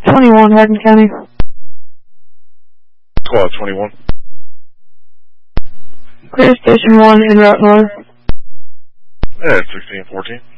21, Hardin County. Squad 21. Clear Station 1 en route north. At 1614.